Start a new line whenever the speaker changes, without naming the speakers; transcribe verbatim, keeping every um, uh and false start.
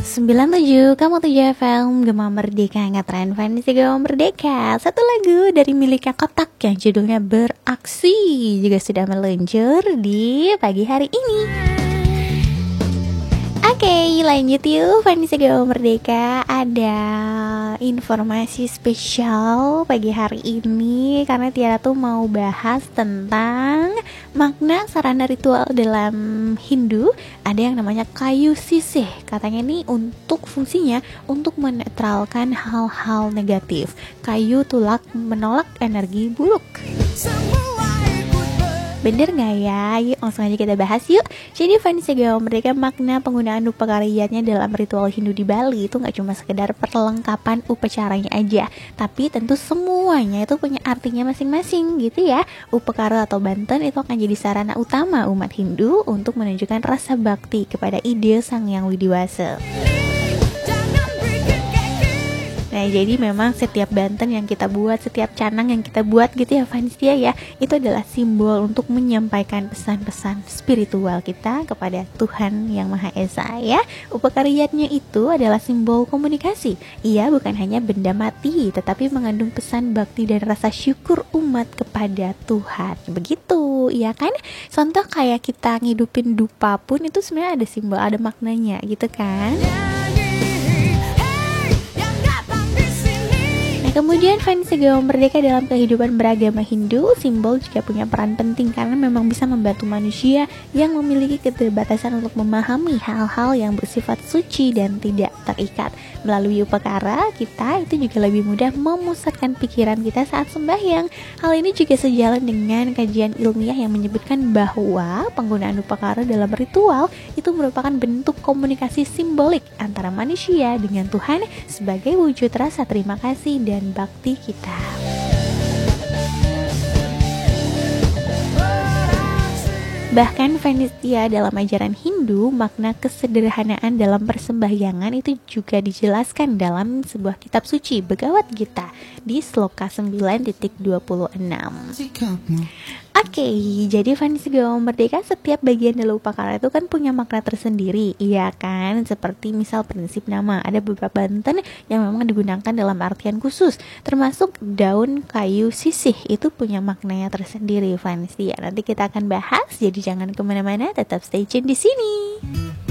sembilan tujuh Kamu tujuh F M Gema Merdeka, ngetren Fanny Gema Merdeka. Satu lagu dari miliknya Kotak yang judulnya Beraksi juga sudah meluncur di pagi hari ini. Oke, okay, lanjut yuk Fanny Gema Merdeka. Ada informasi spesial pagi hari ini karena Tiara tuh mau bahas tentang makna sarana ritual dalam Hindu. Ada yang namanya kayu sisih. Katanya ini untuk fungsinya untuk menetralkan hal-hal negatif. Kayu tulak menolak energi buruk. Bener gak ya? Yuk langsung aja kita bahas yuk. Jadi Fanny Gema Merdeka, makna penggunaan upakariyatnya dalam ritual Hindu di Bali itu gak cuma sekedar perlengkapan upacaranya aja, tapi tentu semuanya itu punya artinya masing-masing gitu ya. Upakara atau banten itu akan jadi sarana utama umat Hindu untuk menunjukkan rasa bakti kepada ide Sang Yang Widiwasa. Nah, jadi memang setiap banten yang kita buat, setiap canang yang kita buat gitu ya Fansia ya, itu adalah simbol untuk menyampaikan pesan-pesan spiritual kita kepada Tuhan Yang Maha Esa ya. Upakariyatnya itu adalah simbol komunikasi. Ia bukan hanya benda mati, tetapi mengandung pesan bakti dan rasa syukur umat kepada Tuhan. Begitu, ya kan? Contoh kayak kita ngidupin dupa pun itu sebenarnya ada simbol, ada maknanya gitu kan? Kemudian Fanny Gema Merdeka dalam kehidupan beragama Hindu, simbol juga punya peran penting karena memang bisa membantu manusia yang memiliki keterbatasan untuk memahami hal-hal yang bersifat suci dan tidak terikat. Melalui upakara, kita itu juga lebih mudah memusatkan pikiran kita saat sembahyang. Hal ini juga sejalan dengan kajian ilmiah yang menyebutkan bahwa penggunaan upakara dalam ritual itu merupakan bentuk komunikasi simbolik antara manusia dengan Tuhan sebagai wujud rasa terima kasih dan bakti kita. Bahkan Venetia dalam ajaran Hindu, makna kesederhanaan dalam persembahyangan itu juga dijelaskan dalam sebuah kitab suci Bhagavad Gita di sloka sembilan titik dua puluh enam. Oke, okay, jadi Fanny Gema Merdeka, setiap bagian dalam upakara itu kan punya makna tersendiri, iya kan? Seperti misal prinsip nama, ada beberapa banten yang memang digunakan dalam artian khusus, termasuk daun kayu sisih itu punya maknanya tersendiri, Fanny. Nanti kita akan bahas, jadi jangan kemana-mana, tetap stay tune di sini.